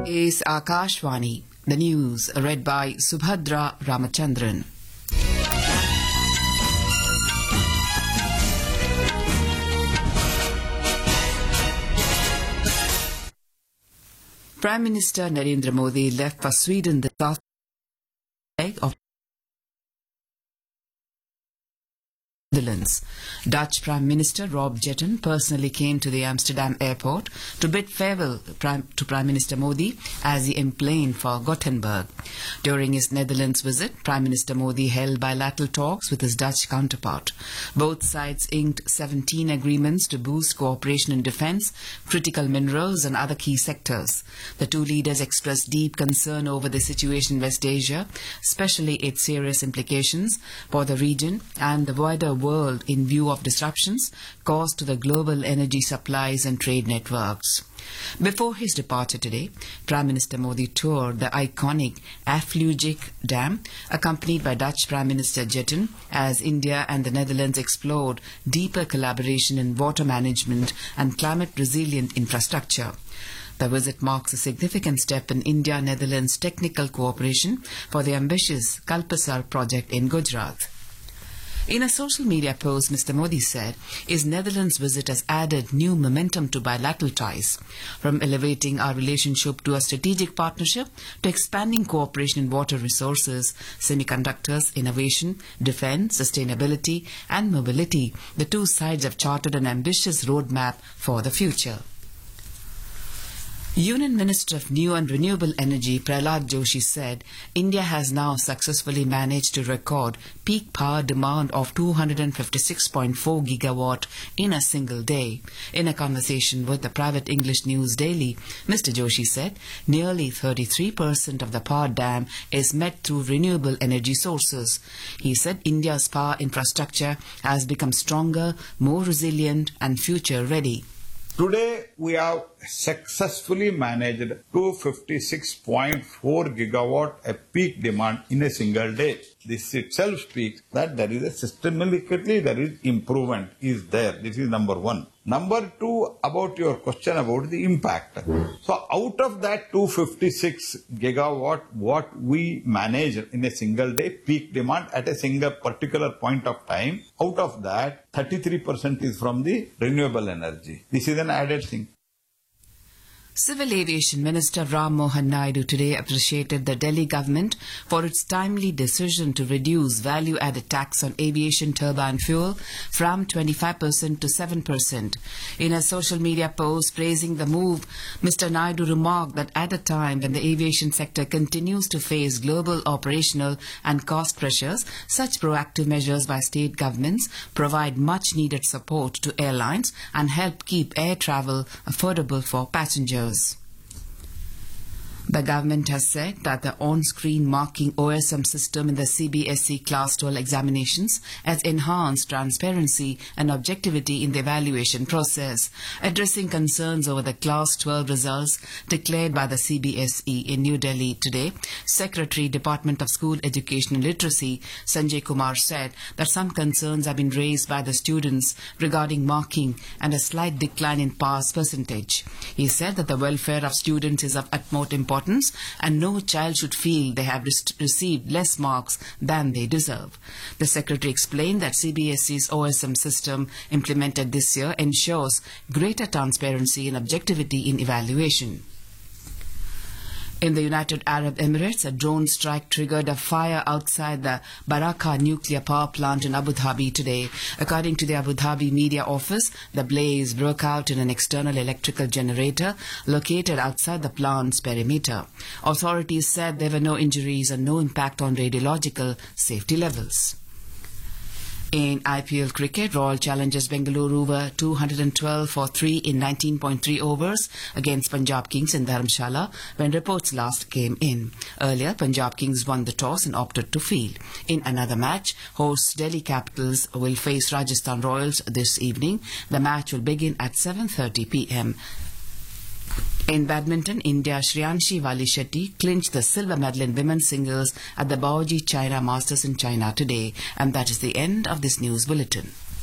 Is Akashvani. The news read by Subhadra Ramachandran. Prime Minister Narendra Modi left for Sweden the south leg of Netherlands. Dutch Prime Minister Rob Jetten personally came to the Amsterdam airport to bid farewell to Prime Minister Modi as he emplaned for Gothenburg. During his Netherlands visit, Prime Minister Modi held bilateral talks with his Dutch counterpart. Both sides inked 17 agreements to boost cooperation in defence, critical minerals and other key sectors. The two leaders expressed deep concern over the situation in West Asia, especially its serious implications for the region and the wider world in view of disruptions caused to the global energy supplies and trade networks. Before his departure today, Prime Minister Modi toured the iconic Afluitdijk Dam, accompanied by Dutch Prime Minister Jetten, as India and the Netherlands explored deeper collaboration in water management and climate-resilient infrastructure. The visit marks a significant step in India-Netherlands technical cooperation for the ambitious Kalpasar project in Gujarat. In a social media post, Mr. Modi said his Netherlands visit has added new momentum to bilateral ties, from elevating our relationship to a strategic partnership to expanding cooperation in water resources, semiconductors, innovation, defence, sustainability and mobility. The two sides have charted an ambitious roadmap for the future. Union Minister of New and Renewable Energy Prahlad Joshi said India has now successfully managed to record peak power demand of 256.4 gigawatt in a single day. In a conversation with the private English news daily, Mr. Joshi said nearly 33% of the power dam is met through renewable energy sources. He said India's power infrastructure has become stronger, more resilient and future ready. Today, we have successfully managed 256.4 gigawatt a peak demand in a single day. This itself speaks that there is a systematically there is improvement is there. This is number one. Number two, about your question about the impact. So out of that 256 gigawatt, what we manage in a single day, peak demand at a single particular point of time, out of that, 33% is from the renewable energy. This is an added thing. Civil Aviation Minister Ram Mohan Naidu today appreciated the Delhi government for its timely decision to reduce value-added tax on aviation turbine fuel from 25% to 7%. In a social media post praising the move, Mr. Naidu remarked that at a time when the aviation sector continues to face global operational and cost pressures, such proactive measures by state governments provide much-needed support to airlines and help keep air travel affordable for passengers. The government has said that the on-screen marking OSM system in the CBSE Class 12 examinations has enhanced transparency and objectivity in the evaluation process. Addressing concerns over the Class 12 results declared by the CBSE in New Delhi today, Secretary, Department of School Education and Literacy, Sanjay Kumar said that some concerns have been raised by the students regarding marking and a slight decline in pass percentage. He said that the welfare of students is of utmost importance and no child should feel they have received less marks than they deserve. The Secretary explained that CBSE's OSM system implemented this year ensures greater transparency and objectivity in evaluation. In the United Arab Emirates, a drone strike triggered a fire outside the Barakah nuclear power plant in Abu Dhabi today. According to the Abu Dhabi media office, the blaze broke out in an external electrical generator located outside the plant's perimeter. Authorities said there were no injuries and no impact on radiological safety levels. In IPL cricket, Royal Challengers Bengaluru were 212 for 3 in 19.3 overs against Punjab Kings in Dharamshala when reports last came in. Earlier, Punjab Kings won the toss and opted to field. In another match, hosts Delhi Capitals will face Rajasthan Royals this evening. The match will begin at 7:30 p.m. In badminton, India's Shreyanshi Wali Shetty clinched the silver medal in women's singles at the Baoji China Masters in China today. And that is the end of this news bulletin.